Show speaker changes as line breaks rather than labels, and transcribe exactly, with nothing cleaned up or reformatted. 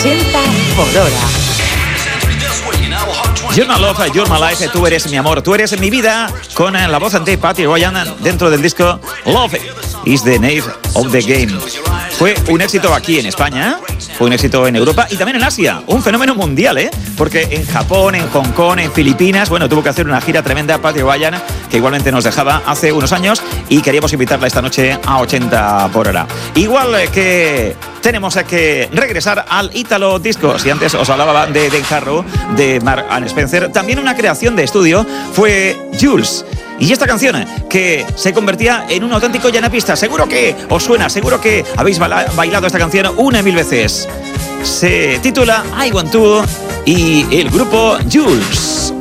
ochenta por hora.
You're my love, you're my life, tú eres mi amor, tú eres mi vida, con la voz de Patty Ryan dentro del disco Love is the Name of the Game. Fue un éxito aquí en España, fue un éxito en Europa y también en Asia, un fenómeno mundial, ¿eh? Porque en Japón, en Hong Kong, en Filipinas, bueno, tuvo que hacer una gira tremenda Patty Ryan, que igualmente nos dejaba hace unos años y queríamos invitarla esta noche a ochenta por hora. Igual que tenemos que regresar al Italo Disco. Si antes os hablaba de Den Harrow, de Mark and Spencer, también una creación de estudio fue Jules. Y esta canción, que se convertía en un auténtico llanapista. Seguro que os suena, seguro que habéis bailado esta canción una y mil veces. Se titula I Want To y el grupo Jules.